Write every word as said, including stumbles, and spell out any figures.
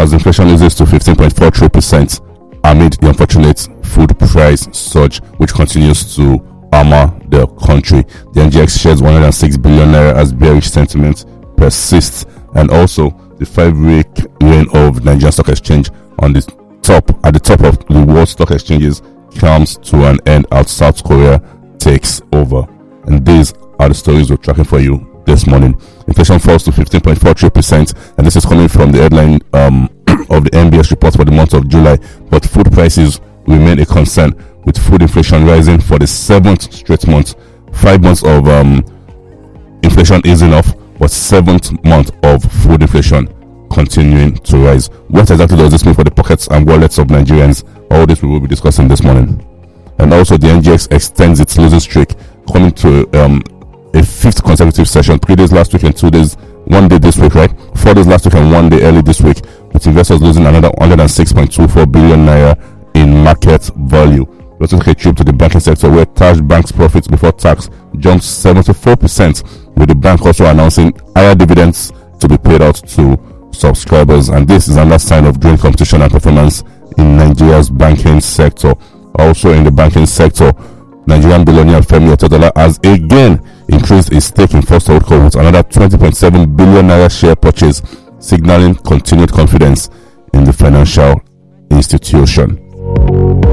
as inflation rises to fifteen point four three percent amid the unfortunate food price surge, which continues to hammer the country. The N G X shares one hundred six billion naira as bearish sentiment persists, and also the five-week reign of Nigerian Stock Exchange on the top at the top of the world stock exchanges comes to an end as South Korea takes over. And these are the stories we're tracking for you this morning. Inflation falls to fifteen point four three percent, and this is coming from the headline um, of the N B S report for the month of July. But food prices remain a concern, with food inflation rising for the seventh straight month. Five months of um, inflation easing off, but seventh month of food inflation continuing to rise. What exactly does this mean for the pockets and wallets of Nigerians? All this we will be discussing this morning. And also, the N G X extends its losing streak, coming to um, a fifth consecutive session. Three days last week and two days, one day this week, right? Four days last week and one day early this week, with investors losing another one hundred six point two four billion naira in market value. We also take a trip to the banking sector, where Taj Bank's profits before tax jumped seventy-four percent, with the bank also announcing higher dividends to be paid out to subscribers. And this is another sign of growing competition and performance in Nigeria's banking sector. Also in the banking sector, Nigerian billionaire Femi Otedola has again increased his stake in First Holdco with another twenty point seven billion naira share purchase, signaling continued confidence in the financial institution.